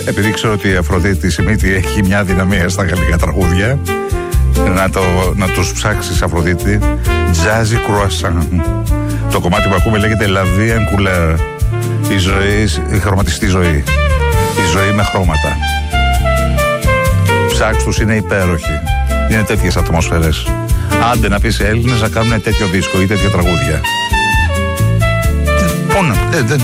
επειδή ξέρω ότι η Αφροδίτη Σιμίτη έχει μια δυναμία στα γαλλικά τραγούδια, να τους ψάξεις, Αφροδίτη. Jazzy Croissant. Το κομμάτι που ακούμε λέγεται La Vie en Couleur. Η ζωή, η χρωματιστή ζωή. Η ζωή με χρώματα. Ψάξ' τους, είναι υπέροχοι. Είναι τέτοιες ατμόσφαιρες. Άντε να πεις Έλληνες να κάνουν τέτοιο δίσκο ή τέτοια τραγούδια.